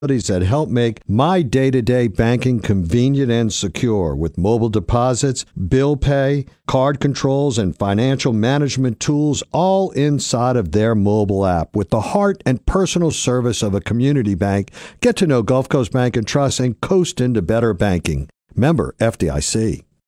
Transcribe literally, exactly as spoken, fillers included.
that help make my day-to-day banking convenient and secure with mobile deposits, bill pay, card controls, and financial management tools all inside of their mobile app. With the heart and personal service of a community bank, get to know Gulf Coast Bank and Trust and coast into better banking. Member F D I C.